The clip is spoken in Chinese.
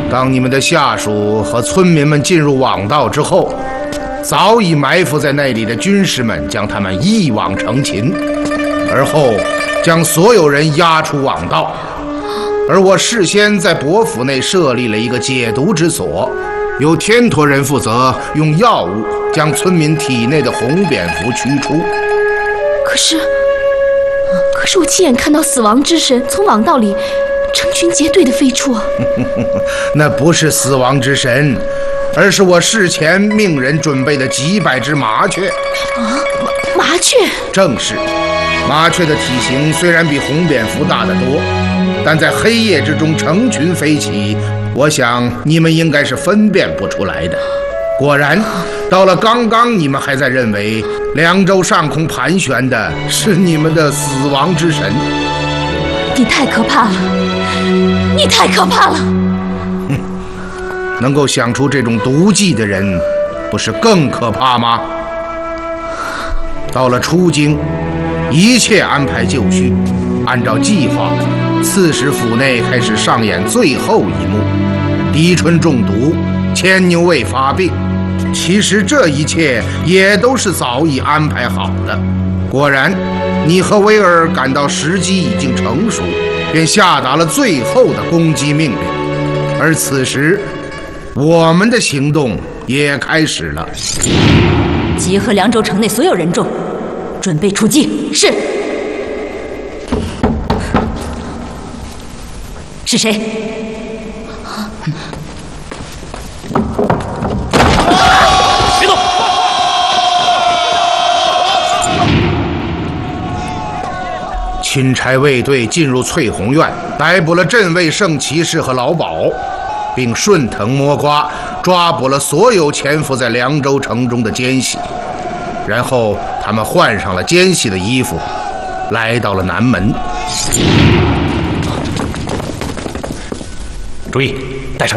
当你们的下属和村民们进入网道之后，早已埋伏在那里的军士们将他们一网成擒，而后将所有人押出网道。而我事先在伯府内设立了一个解毒之所，由天陀人负责用药物将村民体内的红蝙蝠驱出。 可是我亲眼看到死亡之神从网道里成群结队的飞出啊！ 那不是死亡之神，而是我事前命人准备的几百只麻雀。 啊，麻雀？ 正是。麻雀的体型虽然比红蝙蝠大得多，但在黑夜之中成群飞起，我想你们应该是分辨不出来的。果然，到了刚刚，你们还在认为凉州上空盘旋的是你们的死亡之神。 你太可怕了，你太可怕了！ 能够想出这种毒计的人，不是更可怕吗？到了出京，一切安排就绪，按照计划，刺史府内开始上演最后一幕：狄春中毒，牵牛卫发病。其实这一切也都是早已安排好的。果然，你和威尔感到时机已经成熟，便下达了最后的攻击命令。而此时，我们的行动也开始了。 集合凉州城内所有人众，准备出击。是。是谁？ 别动！ 钦差卫队进入翠红院，逮捕了镇卫圣骑士和老鸨，并顺藤摸瓜抓捕了所有潜伏在凉州城中的奸细。然后他们换上了奸细的衣服，来到了南门。 注意，